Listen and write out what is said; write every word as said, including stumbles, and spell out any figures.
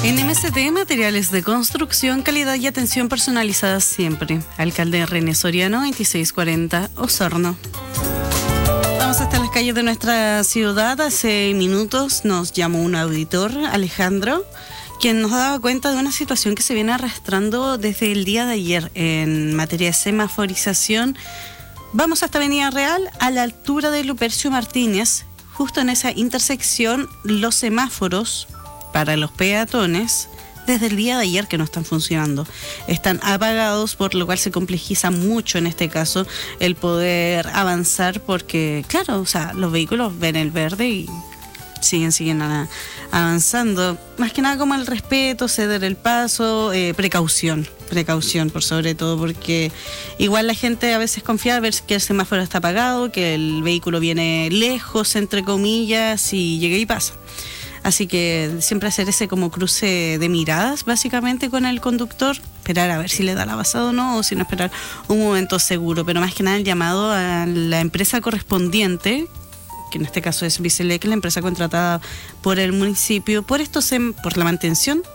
En M S T, materiales de construcción, calidad y atención personalizada siempre. Alcalde René Soriano, veintiséis cuarenta, Osorno. Vamos hasta las calles de nuestra ciudad. Hace minutos nos llamó un auditor, Alejandro, quien nos daba cuenta de una situación que se viene arrastrando desde el día de ayer en materia de semaforización. Vamos hasta Avenida Real, a la altura de Lupercio Martínez. Justo en esa intersección, los semáforos para los peatones, desde el día de ayer que no están funcionando. Están apagados, por lo cual se complejiza mucho en este caso el poder avanzar porque, claro, o sea, los vehículos ven el verde y siguen, siguen a, avanzando. Más que nada como el respeto, ceder el paso, eh, precaución, precaución por sobre todo, porque igual la gente a veces confía a ver que el semáforo está apagado, que el vehículo viene lejos, entre comillas, y llega y pasa. Así que siempre hacer ese como cruce de miradas, básicamente, con el conductor, esperar a ver si le da la pasada o no, o si no esperar un momento seguro, pero más que nada el llamado a la empresa correspondiente, que en este caso es Vicelec, la empresa contratada por el municipio, por esto sem- por la mantención